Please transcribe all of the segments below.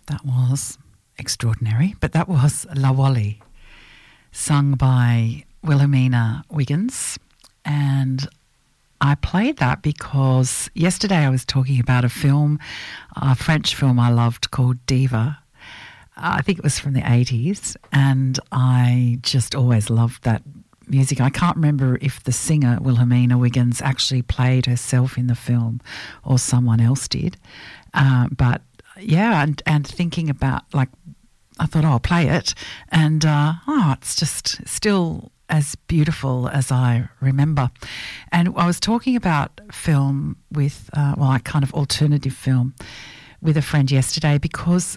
That was extraordinary, but that was La Wally, sung by Wilhelmina Wiggins. And I played that because yesterday I was talking about a film, a French film I loved called Diva. I think it was from the 80s, and I just always loved that music. I can't remember if the singer Wilhelmina Wiggins actually played herself in the film or someone else did. But yeah, and thinking about, like, I thought, oh, I'll play it, and it's just still as beautiful as I remember. And I was talking about film with, a kind of alternative film with a friend yesterday, because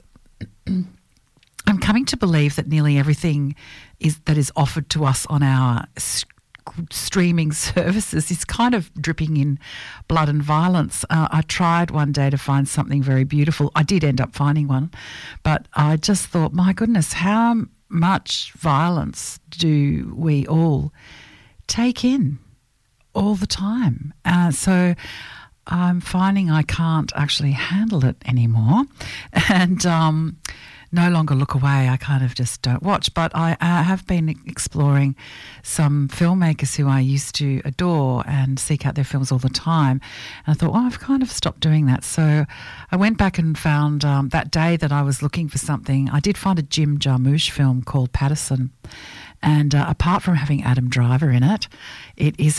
I'm coming to believe that nearly everything that is offered to us on our streaming services is kind of dripping in blood and violence. I tried one day to find something very beautiful. I did end up finding one, but I just thought, my goodness, how much violence do we all take in all the time? So I'm finding I can't actually handle it anymore, and no longer look away. I kind of just don't watch. But I have been exploring some filmmakers who I used to adore and seek out their films all the time. And I thought, I've kind of stopped doing that. So I went back and found that day that I was looking for something, I did find a Jim Jarmusch film called Paterson. And apart from having Adam Driver in it, it is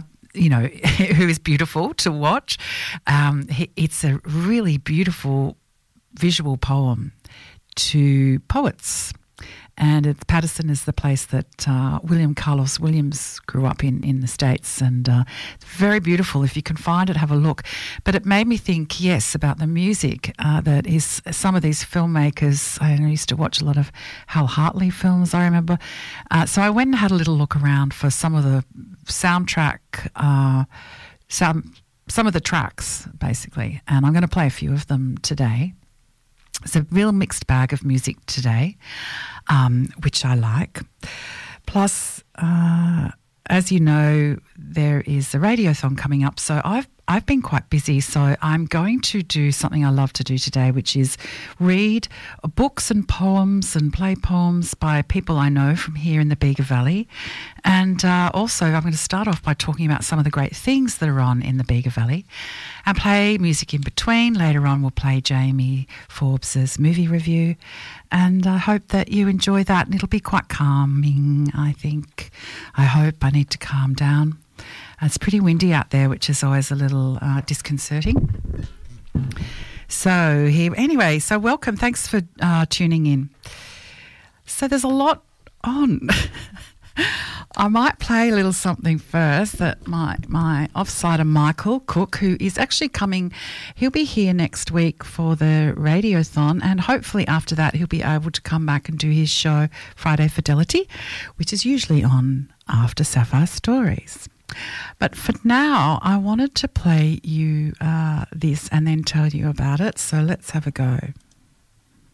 who is beautiful to watch. It's a really beautiful visual poem to poets. And Paterson is the place that William Carlos Williams grew up in the States, and it's very beautiful. If you can find it, have a look. But it made me think, yes, about the music that is some of these filmmakers. I used to watch a lot of Hal Hartley films, I remember. So I went and had a little look around for some of the soundtrack, some of the tracks, basically. And I'm going to play a few of them today. It's a real mixed bag of music today, which I like. Plus, as you know, there is a radiothon coming up. So I've been quite busy, so I'm going to do something I love to do today, which is read books and poems and play poems by people I know from here in the Bega Valley. And also I'm going to start off by talking about some of the great things that are on in the Bega Valley and play music in between. Later on we'll play Jamie Forbes's movie review, and I hope that you enjoy that, and it'll be quite calming, I think. I hope. I need to calm down. It's pretty windy out there, which is always a little disconcerting. So welcome. Thanks for tuning in. So there's a lot on. I might play a little something first that my offsider Michael Cook, who is actually coming, he'll be here next week for the Radiothon, and hopefully after that he'll be able to come back and do his show Friday Fidelity, which is usually on after Sapphire Stories. But for now, I wanted to play you this and then tell you about it, so let's have a go.